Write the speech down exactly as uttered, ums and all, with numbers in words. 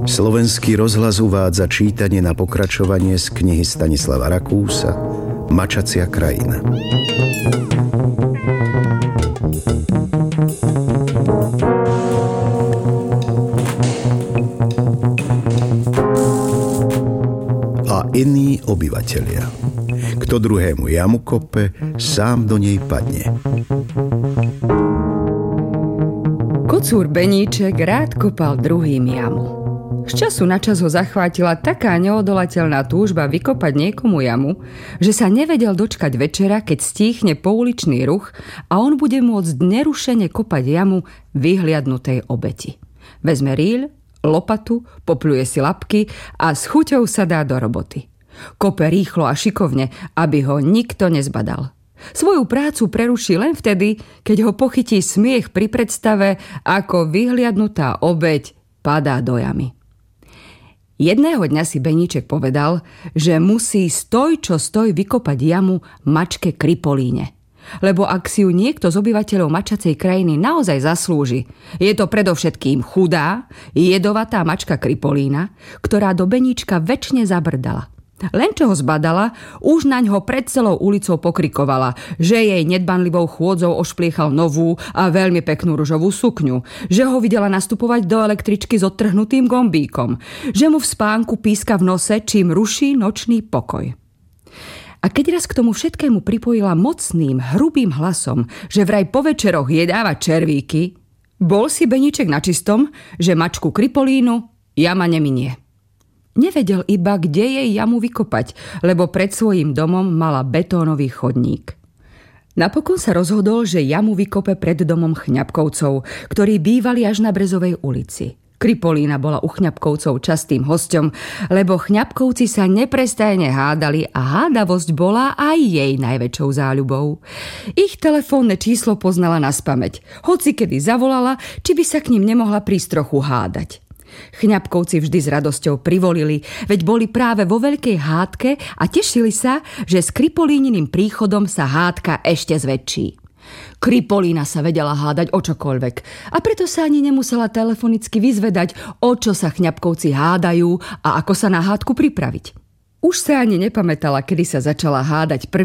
Slovenský rozhlas uvádza čítanie na pokračovanie z knihy Stanislava Rakúsa Mačacia krajina. A iní obyvatelia. Kto druhému jamu kope, sám do nej padne. Kocúr Beníček rád kopal druhým jamu. Z času na čas ho zachvátila taká neodolateľná túžba vykopať niekomu jamu, že sa nevedel dočkať večera, keď stíchne pouličný ruch a on bude môcť nerušene kopať jamu vyhliadnutej obeti. Vezme rýľ, lopatu, popľuje si labky a s chuťou sa dá do roboty. Kope rýchlo a šikovne, aby ho nikto nezbadal. Svoju prácu preruší len vtedy, keď ho pochytí smiech pri predstave, ako vyhliadnutá obeť padá do jamy. Jedného dňa si Beníček povedal, že musí stoj čo stoj vykopať jamu mačke Kripolíne. Lebo ak si ju niekto z obyvateľov Mačacej krajiny naozaj zaslúži, je to predovšetkým chudá, jedovatá mačka Kripolína, ktorá do Beníčka večne zabrdala. Len čo ho zbadala, už naň ho pred celou ulicou pokrikovala, že jej nedbanlivou chôdzou ošpliechal novú a veľmi peknú ružovú sukňu, že ho videla nastupovať do električky s odtrhnutým gombíkom, že mu v spánku píska v nose, čím ruší nočný pokoj. A keď raz k tomu všetkému pripojila mocným, hrubým hlasom, že vraj po večeroch jedáva červíky, bol si Beníček na čistom, že mačku Kripolínu jama neminie. Nevedel iba, kde jej jamu vykopať, lebo pred svojím domom mala betónový chodník. Napokon sa rozhodol, že jamu vykope pred domom Chňapkovcov, ktorí bývali až na Brezovej ulici. Kripolína bola u Chňapkovcov častým hosťom, lebo Chňapkovci sa neprestajne hádali a hádavosť bola aj jej najväčšou záľubou. Ich telefónne číslo poznala naspamäť. Hoci kedy zavolala, či by sa k ním nemohla prísť trochu hádať. Chňapkovci vždy s radosťou privolili, veď boli práve vo veľkej hádke a tešili sa, že s Kripolíniným príchodom sa hádka ešte zväčší. Kripolína sa vedela hádať o čokoľvek a preto sa ani nemusela telefonicky vyzvedať, o čo sa Chňapkovci hádajú a ako sa na hádku pripraviť. Už sa ani nepamätala, kedy sa začala hádať prvý